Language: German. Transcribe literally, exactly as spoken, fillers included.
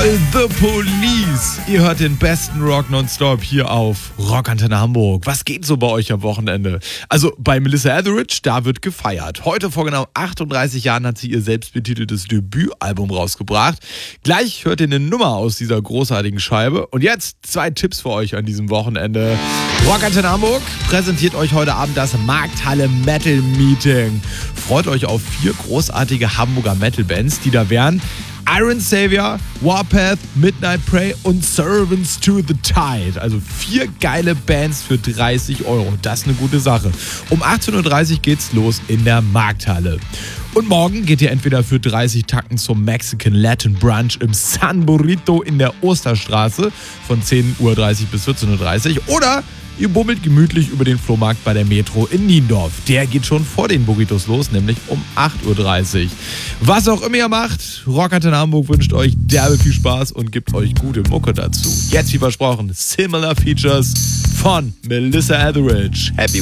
Jawohl, The Police. Ihr hört den besten Rock nonstop hier auf Rockantenne Hamburg. Was geht so bei euch am Wochenende? Also bei Melissa Etheridge, da wird gefeiert. Heute vor genau achtunddreißig Jahren hat sie ihr selbstbetiteltes Debütalbum rausgebracht. Gleich hört ihr eine Nummer aus dieser großartigen Scheibe. Und jetzt zwei Tipps für euch an diesem Wochenende. Rockantenne Hamburg präsentiert euch heute Abend das Markthalle Metal Meeting. Freut euch auf vier großartige Hamburger Metal-Bands, die da wären: Iron Savior, Warpath, Midnight Prey und Servants to the Tide. Also vier geile Bands für dreißig Euro. Das ist eine gute Sache. Um achtzehn Uhr dreißig geht's los in der Markthalle. Und morgen geht ihr entweder für dreißig Tacken zum Mexican Latin Brunch im San Burrito in der Osterstraße von zehn Uhr dreißig bis vierzehn Uhr dreißig oder ihr bummelt gemütlich über den Flohmarkt bei der Metro in Niendorf. Der geht schon vor den Burritos los, nämlich um acht Uhr dreißig. Was auch immer ihr macht, Rockantenne Hamburg wünscht euch derbe viel Spaß und gibt euch gute Mucke dazu. Jetzt, wie versprochen, Similar Features von Melissa Etheridge. Happy